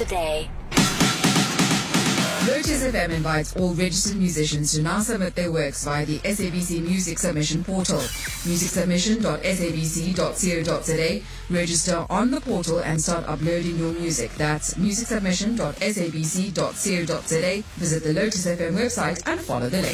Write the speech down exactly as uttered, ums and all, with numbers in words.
today. Lotus F M invites all registered musicians to now submit their works via the S A B C Music Submission portal, music submission dot s a b c dot co dot z a. Register on the portal and start uploading your music. That's music submission dot s a b c dot co dot z a. Visit the Lotus F M website and follow the link.